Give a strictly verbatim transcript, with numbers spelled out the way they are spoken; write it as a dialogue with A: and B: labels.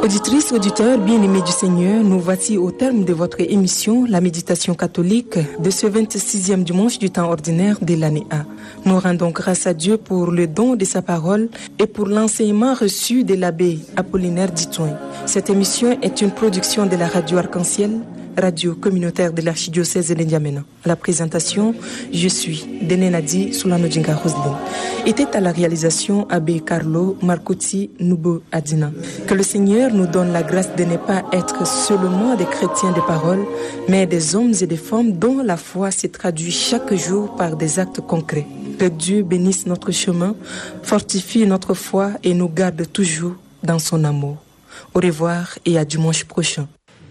A: Auditrices, auditeurs, bien-aimés du Seigneur, nous voici au terme de votre émission, la méditation catholique, de ce vingt-sixième dimanche du temps ordinaire de l'année A. Nous rendons grâce à Dieu pour le don de sa parole et pour l'enseignement reçu de l'abbé Apollinaire Ditouin. Cette émission est une production de la radio Arc-en-Ciel, radio communautaire de l'archidiocèse de N'Djamena. À la présentation, je suis Dene Nadi Soulano Djinga Roseline. Était à la réalisation Abbé Carlo Marcucci Nubo Adina. Que le Seigneur nous donne la grâce de ne pas être seulement des chrétiens de parole, mais des hommes et des femmes dont la foi se traduit chaque jour par des actes concrets. Que Dieu bénisse notre chemin, fortifie notre foi et nous garde toujours dans son amour. Au revoir et à dimanche prochain.